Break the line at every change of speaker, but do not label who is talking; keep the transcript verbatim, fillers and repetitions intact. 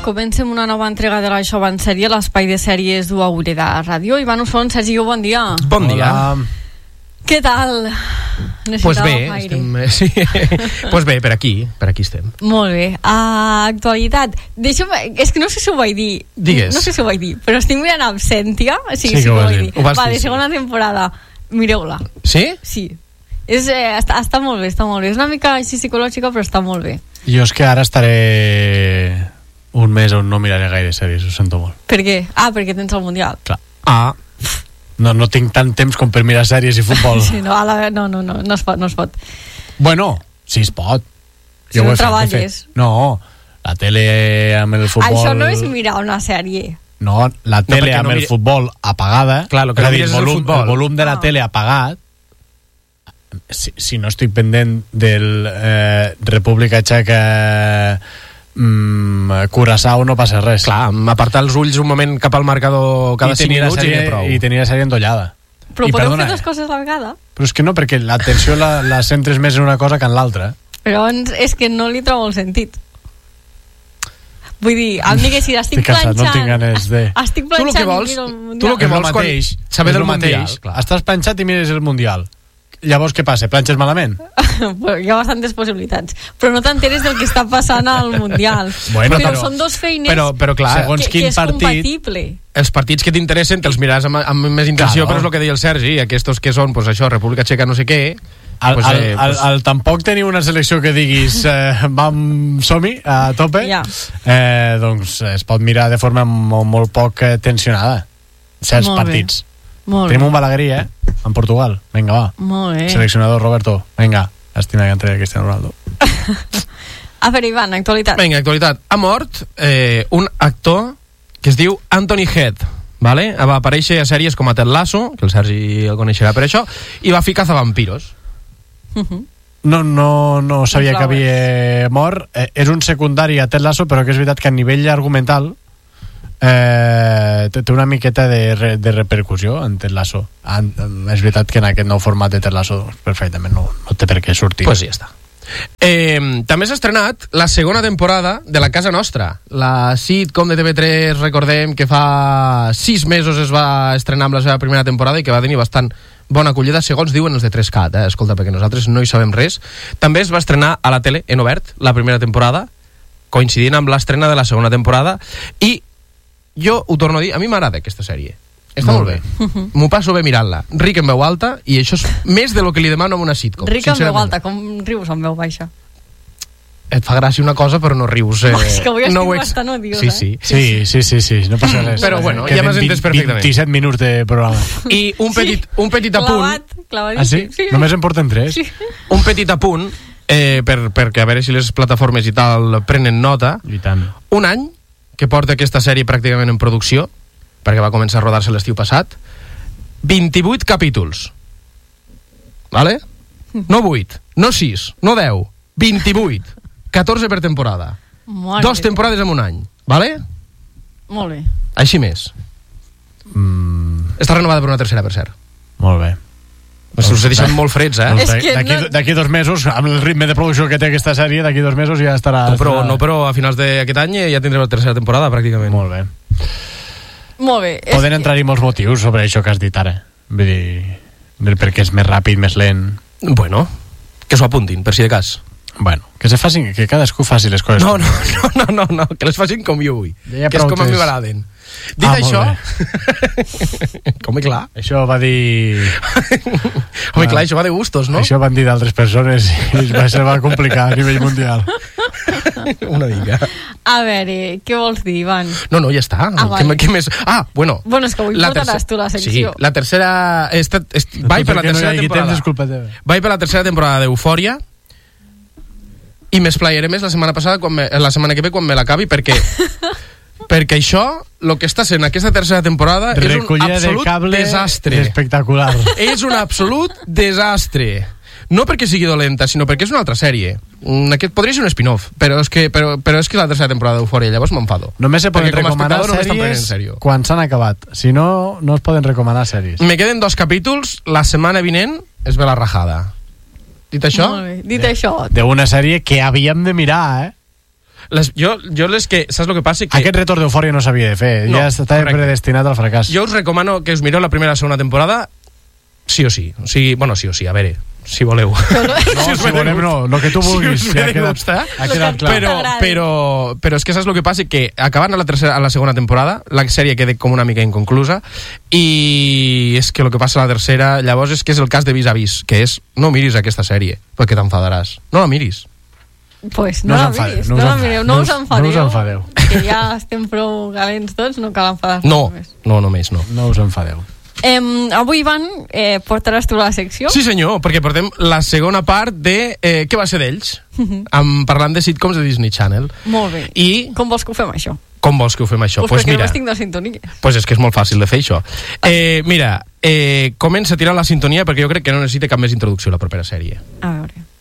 comencem una nova entrega de la Jove en Sèrie, l'espai de sèries d'U A U de Ràdio. Iván Usón, Sergi, bon dia.
Bon dia.
Hola.
Què tal?
Pues bé, estem, sí. pues bé, per aquí, per aquí estem.
Molt bé. Uh, actualitat. Deixa'm, és que no sé si ho vaig dir.
Digues.
No sé si ho vaig dir, però estic mirant Absentia. Sí,
Sí
sí,
que ho
ho
vas
vaig
dir.
dir.
Ho vas
Va,
dir,
de
sí.
segona temporada. Mireu-la.
Sí?
Sí. És, eh, està, està molt bé, està molt bé. És una mica així psicològica, però està molt bé.
Jo és que ara estaré un mes on no miraré gaire sèries, ho sento molt.
Per què? Ah, perquè tens el Mundial.
Clar.
Ah,
No, no tinc tant temps com per mirar sèries i futbol.
Sí, no, a la, no, no, no, no es pot, no es pot.
Bueno, sí es pot.
Si
Jo
no
ho he fet,
treballes.
de fet. No, la tele amb el futbol...
Això no és mirar una sèrie.
No, la tele
perquè
amb
no
el
mire-
futbol apagada.
Clar, lo que
és a
no
dir,
mires és el
volum,
futbol.
el volum de la
Ah.
tele apagat. Si, si no estic pendent del eh, República Txeca mm, Curaçao, no passa res.
clar, apartar els ulls un moment cap al marcador cada
I
cinc
tenia la
minuts i
sèrie,
n'hi ha prou.
i tenia la sèrie endollada.
Però
I
podeu
perdona,
fer dues coses a la vegada?
però és que no, perquè l'atenció la, la centres més en una cosa que en l'altra.
Però ens, és que no li trobo el sentit. Vull dir, em diguessis, estic,
Estic cansat, no
planxant...
tinc ganes de...
Estic
Tu el
planxant
que vols-
i miro el
tu
Mundial.
el que
És
vols quan-
mateix,
saber
és
del
el
Mundial,
mateix.
clar.
Estàs planxat i mires el Mundial. Llavors què passa? Planxes malament?
Però hi ha bastantes possibilitats. Però no t'enteres del que està passant al Mundial.
Bueno,
però,
però-
són dos feines
Però, però clar,
Segons
que,
quin
que és
partit-
compatible.
els partits que t'interessen te'ls miraràs amb, amb més intenció,
Claro.
però és el que deia el Sergi, aquests que són, pues això, República Txeca no sé què...
Al,
pues,
al,
eh,
al,
pues,
al, tampoc teniu una selecció que diguis eh, vam, som-hi a tope,
Ja.
eh, doncs es pot mirar de forma molt, molt poc eh, tensionada certs
Molt bé.
partits.
Molt
Tenim
bé.
un Balaguer, eh? En Portugal. Vinga, va.
Molt bé.
Seleccionador Roberto. Vinga. Estima que entre Cristiano Ronaldo.
A veure, Ivan, actualitat.
Vinga, actualitat. Ha mort eh, un actor que es diu Anthony Head, vale? Va aparèixer a sèries com a Ted Lasso, que el Sergi el coneixerà per això, i va fer Cazavampiros.
Uh -huh.
No, no, no sabia que
Flowers.
havia mort. Eh, és un secundari a Ted Lasso, però que és veritat que a nivell argumental eh, té té una miqueta de, re, de repercussió en Ted Lasso. En, en, és veritat que en aquest nou format de Ted Lasso doncs, perfectament no, no té per què sortir.
Pues ja està. Eh, també s'ha estrenat la segona temporada de La Casa Nostra, la sitcom de T V tres. Recordem que fa sis mesos es va estrenar amb la seva primera temporada i que va tenir bastant bona acollida, segons diuen els de tres cat, eh? Escolta, perquè nosaltres no hi sabem res. També es va estrenar a la tele en obert la primera temporada, coincidint amb l'estrena de la segona temporada, i jo ho torno a dir, a mi m'agrada aquesta sèrie. Està molt,
Molt
bé. M'ho passo bé mirant-la. Ric en veu alta, i això és més de lo que li demano a una sitcom.
Ric en veu
sincerament.
alta, com rius en veu baixa.
Et fa gràcia una cosa, però no rius. Eh,
Oh, és que avui estic
no ho ex-
bastant odiós,
sí,
eh?
sí.
Sí, sí, sí, sí, no passa res.
Però bueno,
Queden
ja m'has entès
vint-
perfectament.
vint-i-set minuts de programa.
I un petit,
Sí.
un petit apunt,
Clavat, clavadíssim.
Ah, sí? Només en porten tres?
Sí.
un petit apunt, eh, per, perquè a veure si les plataformes i tal prenen nota.
I tant.
Un any que porta aquesta sèrie pràcticament en producció, perquè va començar a rodar-se l'estiu passat, vint-i-vuit capítols. Vale? No vuit, no sis, no deu, vint-i-vuit. catorze per temporada.
Mare
Dos
de-
temporades en un any. Vale?
Molt bé.
Així més.
Mm,
Està renovada per una tercera, per cert.
molt bé.
Us us he deixat molt freds, eh?
Doncs
És que
d'aquí
no-
d'aquí dos mesos, amb el ritme de producció que té aquesta sèrie, d'aquí dos mesos ja estarà...
No, però,
estarà-
no, però a finals d'aquest any ja tindrem la tercera temporada, pràcticament.
Molt bé.
Molt bé. És
Poden
que-
entrar-hi molts motius sobre això que has dit ara. Vull dir, del per què és més ràpid, més lent...
Bueno, que s'ho apuntin, per si de cas.
Bueno, que se facin, que cadascú faci les coses.
No, no, no, no, no, no, que les facin com jo vull.
Ja
Que és
prou
com a mi
tens.
m'agraden. Dit
Ah,
això...
molt
com clar.
Això va dir...
Home, clar, això va de gustos, no?
Això van dir d'altres persones i va ser va complicar a nivell mundial.
Una mica.
A veure, què vols dir, Ivan?
No, no, ja està.
Ah,
què,
vale.
què més? Ah, bueno.
Bueno, és que avui portaràs tu la secció.
Sí, la tercera... He estat, est... Vaig per la
Perquè no hi
tercera
hagi temps,
temporada.
és culpa teva.
Vaig per la tercera temporada d'Eufòria i m'esplayaré més la setmana passada, quan me, la setmana que ve, quan me l'acabi, perquè perquè això, el que està sent aquesta tercera temporada, és un
Recollida de
absolut
cable
desastre.
espectacular.
És un absolut desastre. No perquè sigui dolenta, sinó perquè és una altra sèrie. Mm, Aquest podria ser un spin-off, però és que, però, però és que la tercera temporada d'Eufòria, llavors m'enfado.
Només se poden
Perquè com a
recomanar
espectador no m'estan prenent en
sèries
sèrio.
quan s'han acabat. Si no, no es poden recomanar sèries.
Me queden dos capítols, la setmana vinent es ve la rajada. Dit això,
Molt bé. Dit això,
D'una sèrie que havíem de mirar, eh?
les, jo, jo les que... Saps el que passa? Que
aquest retorn d'eufòria no s'havia de fer.
No,
ja estava
correcte.
predestinat al fracàs.
jo us recomano que us mireu la primera i la segona temporada sí o sí. O sigui, bueno, sí o sí, a veure, si voleu.
No, si volem no, el que tu vulguis.
Si us
ja
ve
ha
de
quedat,
gustar.
ha quedat clar.
Però, però, però és que saps el que passa? Que acabant a la, tercera, a la segona temporada la sèrie queda com una mica inconclusa i és que el que passa a la tercera llavors és que és el cas de Vis a Vis, que és no miris aquesta sèrie perquè t'enfadaràs. No la miris.
Pues
No
no,
us
la
enfadeu,
miris,
no
no,
us
la
enfadeu,
mireu,
no
no
us-
us enfadeu,
no us enfadeu.
que ja estem prou calents tots, no cal enfadar-se
No,
només.
no, només no.
No us enfadeu.
Em, avui, Ivan, eh, portaràs tu la secció?
Sí senyor, perquè portem la segona part de eh, què va ser d'ells, amb, parlant de sitcoms de Disney Channel.
Molt bé.
I
Com vols que ho fem, això?
com vols que ho fem això?
Pues
Pues
perquè
mira,
no estic de sintonia.
pues és que és molt fàcil de fer això. Eh, mira, eh, comença a tirar la sintonia perquè jo crec que no necessita cap més introducció la propera sèrie.
A veure...